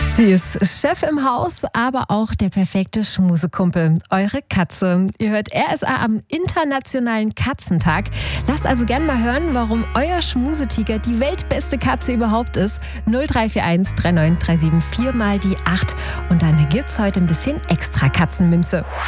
Sie ist Chef im Haus, aber auch der perfekte Schmusekumpel. Eure Katze. Ihr hört RSA am Internationalen Katzentag. Lasst also gern mal hören, warum euer Schmusetiger die weltbeste Katze überhaupt ist. 0341 3937 4 mal die 8. Und dann gibt's heute ein bisschen extra Katzenminze.